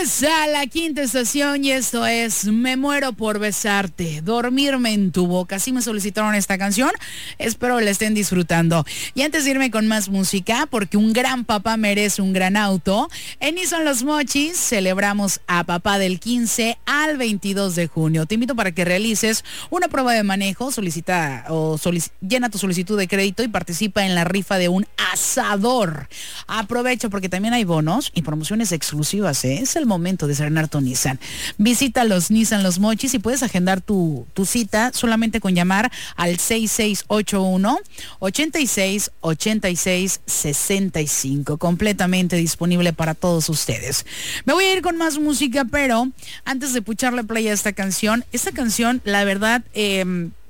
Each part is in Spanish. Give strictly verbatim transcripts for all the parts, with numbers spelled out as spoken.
Regresa a la quinta estación y esto es Me muero por besarte, dormirme en tu boca. Así me solicitaron esta canción, espero la estén disfrutando. Y antes de irme con más música, porque un gran papá merece un gran auto, en Nissan Los Mochis celebramos a papá del quince al veintidós de junio. Te invito para que realices una prueba de manejo, solicita o solic- llena tu solicitud de crédito y participa en la rifa de un asador. Aprovecho porque también hay bonos y promociones exclusivas, ¿eh? Es el momento de estrenar tu Nissan. Visita los Nissan Los Mochis y puedes agendar tu, tu cita solamente con llamar al seis seis ocho uno, ochenta y seis, ochenta y seis, sesenta y cinco. Completamente disponible para todos ustedes. Me voy a ir con más música, pero antes de pucharle play a esta canción, esta canción, la verdad, eh,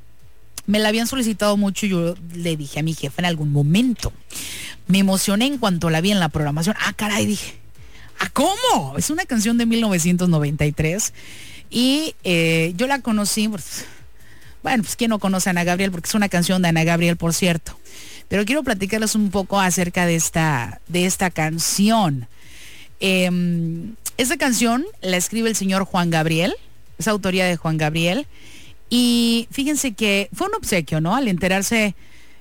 me la habían solicitado mucho y yo le dije a mi jefe en algún momento. Me emocioné en cuanto la vi en la programación. Ah, caray, dije. ¿Ah, cómo? Es una canción de mil novecientos noventa y tres y eh, yo la conocí, pues, bueno, pues quién no conoce a Ana Gabriel, porque es una canción de Ana Gabriel, por cierto. Pero quiero platicarles un poco acerca de esta, de esta canción. Eh, esta canción la escribe el señor Juan Gabriel, es autoría de Juan Gabriel, y fíjense que fue un obsequio, ¿no? Al enterarse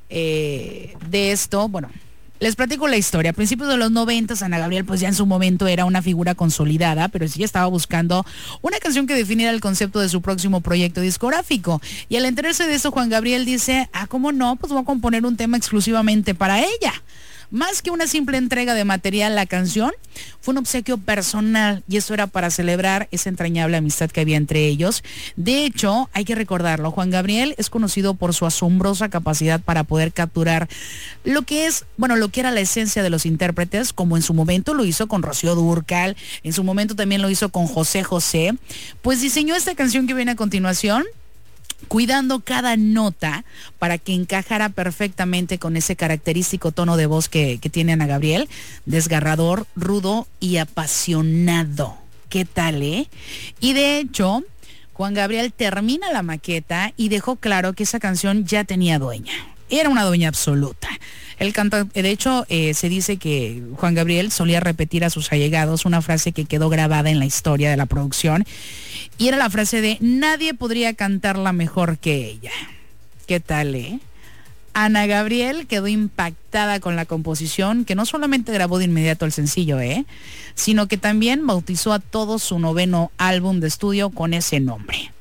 eh, de esto, bueno, les platico la historia. A principios de los noventas, Ana Gabriel pues ya en su momento era una figura consolidada, pero sí estaba buscando una canción que definiera el concepto de su próximo proyecto discográfico. Y al enterarse de eso, Juan Gabriel dice, ah, ¿cómo no? Pues voy a componer un tema exclusivamente para ella. Más que una simple entrega de material, la canción fue un obsequio personal y eso era para celebrar esa entrañable amistad que había entre ellos. De hecho, hay que recordarlo, Juan Gabriel es conocido por su asombrosa capacidad para poder capturar lo que es, bueno, lo que era la esencia de los intérpretes, como en su momento lo hizo con Rocío Dúrcal, en su momento también lo hizo con José José, pues diseñó esta canción que viene a continuación, cuidando cada nota para que encajara perfectamente con ese característico tono de voz que, que tiene Ana Gabriel, desgarrador, rudo y apasionado. ¿Qué tal, eh? Y de hecho, Juan Gabriel termina la maqueta y dejó claro que esa canción ya tenía dueña. Era una dueña absoluta. Él canta, de hecho, eh, se dice que Juan Gabriel solía repetir a sus allegados una frase que quedó grabada en la historia de la producción. Y era la frase de, nadie podría cantarla mejor que ella. ¿Qué tal, eh? Ana Gabriel quedó impactada con la composición, que no solamente grabó de inmediato el sencillo, ¿eh? sino que también bautizó a todo su noveno álbum de estudio con ese nombre.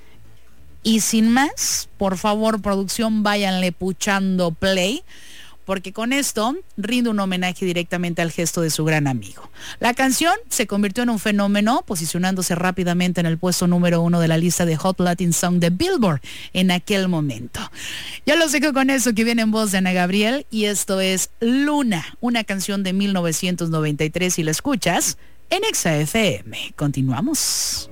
Y sin más, por favor, producción, váyanle puchando play, porque con esto rinde un homenaje directamente al gesto de su gran amigo. La canción se convirtió en un fenómeno, posicionándose rápidamente en el puesto número uno de la lista de Hot Latin Song de Billboard en aquel momento. Ya los dejo con eso que viene en voz de Ana Gabriel, y esto es Luna, una canción de mil novecientos noventa y tres, y la escuchas en Exa F M. Continuamos.